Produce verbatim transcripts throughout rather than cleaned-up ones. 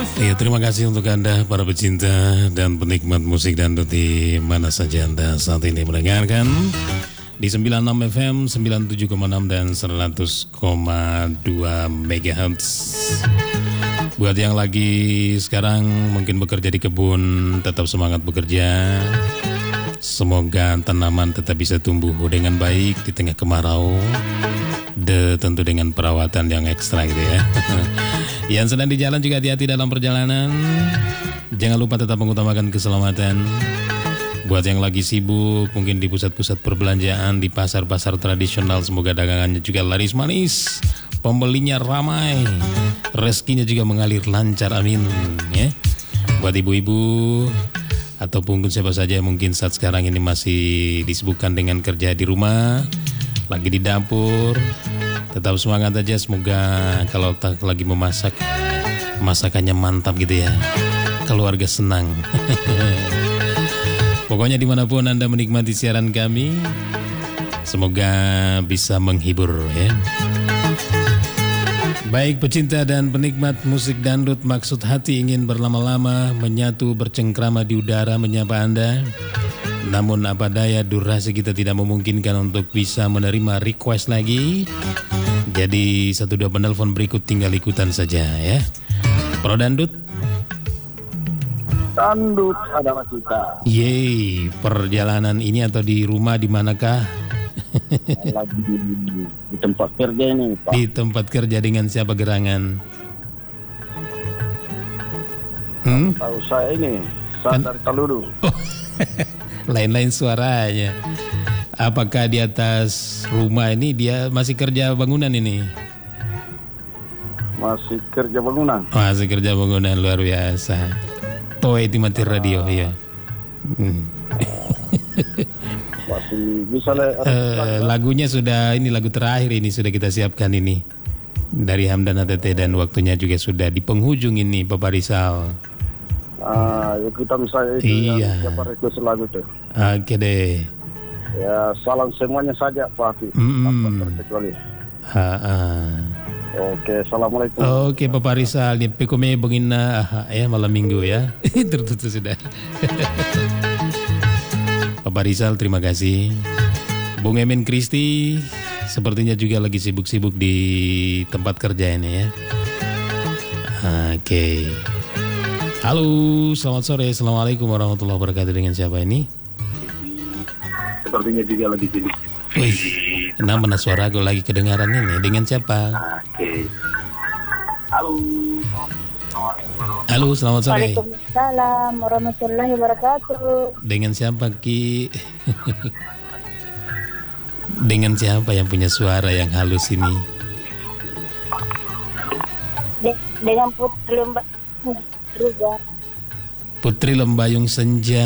Ya, terima kasih untuk Anda para pecinta dan penikmat musik dangdut di mana saja Anda saat ini mendengarkan di sembilan puluh enam F M, sembilan puluh tujuh koma enam dan seratus koma dua megahertz. Buat yang lagi sekarang mungkin bekerja di kebun, tetap semangat bekerja. Semoga tanaman tetap bisa tumbuh dengan baik di tengah kemarau. De, tentu dengan perawatan yang ekstra gitu ya. Yang sedang di jalan juga hati-hati dalam perjalanan. Jangan lupa tetap mengutamakan keselamatan. Buat yang lagi sibuk mungkin di pusat-pusat perbelanjaan, di pasar-pasar tradisional, semoga dagangannya juga laris manis, pembelinya ramai, rezekinya juga mengalir lancar, amin ya. Buat ibu-ibu ataupun siapa saja mungkin saat sekarang ini masih disibukkan dengan kerja di rumah, lagi di dapur, tetap semangat aja. Semoga kalau tak lagi memasak, masakannya mantap gitu ya, keluarga senang. Pokoknya dimanapun Anda menikmati siaran kami, semoga bisa menghibur ya. Baik pecinta dan penikmat musik dangdut, maksud hati ingin berlama-lama menyatu bercengkrama di udara menyapa Anda. Namun apa daya, durasi kita tidak memungkinkan untuk bisa menerima request lagi. Jadi satu dua penelpon berikut tinggal ikutan saja ya. Pro dangdut, dangdut adalah kita. Yeay, perjalanan ini atau di rumah di manakah? Lagi di, di tempat kerja ini, Pak. Di tempat kerja dengan siapa gerangan? Hmm? Tahu saya ini, saya dari Taludu. Oh. Lain-lain suaranya. Apakah di atas rumah ini dia masih kerja bangunan ini? Masih kerja bangunan. Masih kerja bangunan, luar biasa. Toy di mati radio ya. Hmm. Masih bisa le- uh, lagunya sudah, ini lagu terakhir ini sudah kita siapkan ini dari Hamdan A T T dan waktunya juga sudah di penghujung ini, Bapak Rizal. Ah, ya kita misalnya itu iya. yang siapa request lagu itu. Oke deh. Ya salam semuanya saja Pak Hafiz, Mm-mm. tanpa terkecuali. Ha-ha. Oke, assalamualaikum. Oke Bapak Rizal, ni pekume bengina ya malam minggu ya. Tertutup sudah. Bapak Rizal, terima kasih. Bung Emin Kristi sepertinya juga lagi sibuk-sibuk di tempat kerja ini ya. Oke. Halo, selamat sore. Assalamualaikum warahmatullahi wabarakatuh. Dengan siapa ini? Sepertinya juga lagi sibuk. Wih, kenapa suara aku lagi kedengaran ini? Dengan siapa? Oke. Halo. Halo, selamat sore. Waalaikumsalam warahmatullahi wabarakatuh. Dengan siapa Ki? Dengan siapa yang punya suara yang halus ini? De- dengan Putri Lemba Ruga. Putri Lembayung Senja.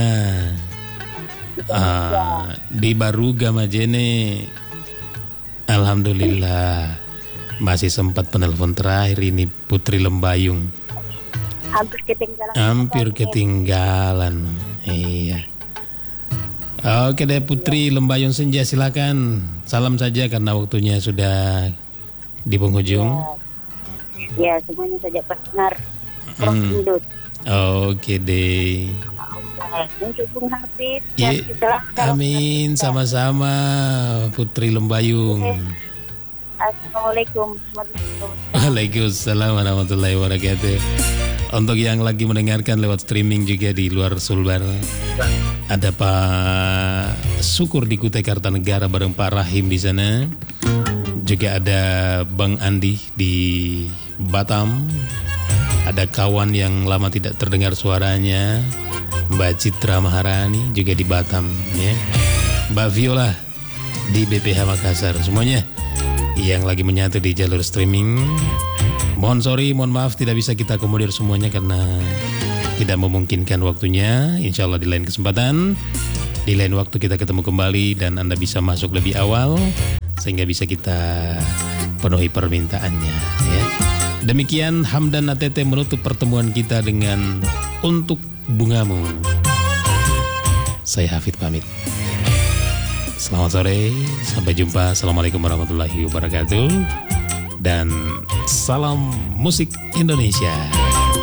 Ah, di Baruga Majene. Alhamdulillah masih sempat penelpon terakhir ini Putri Lembayung. Hampir ketinggalan. Hampir ketinggalan. Iya. Oke deh Putri Lembayung Senja, silakan. Salam saja karena waktunya sudah di penghujung. Ya, ya semuanya saja pendengar. Hmm. Dangdut. Oke deh. Untuk Bung Hafiz. Ya, dan kita- amin sama-sama Putri Lembayung. Assalamualaikum warahmatullahi wabarakatuh. Waalaikumsalam warahmatullahi wabarakatuh. Untuk yang lagi mendengarkan lewat streaming juga di luar Sulbar, ada Pak Syukur di Kutai Kartanegara bareng Pak Rahim di sana. Juga ada Bang Andi di Batam. Ada kawan yang lama tidak terdengar suaranya, Mbak Citra Maharani juga di Batam ya. Mbak Viola di B P H Makassar. Semuanya yang lagi menyatu di jalur streaming, mohon sorry, mohon maaf tidak bisa kita akomodir semuanya karena tidak memungkinkan waktunya. Insya Allah di lain kesempatan, di lain waktu kita ketemu kembali dan Anda bisa masuk lebih awal sehingga bisa kita penuhi permintaannya ya. Demikian Hamdan A T T menutup pertemuan kita dengan Untuk Bungamu. Saya Hafid pamit. Selamat sore, sampai jumpa. Assalamualaikum warahmatullahi wabarakatuh. Dan salam musik Indonesia.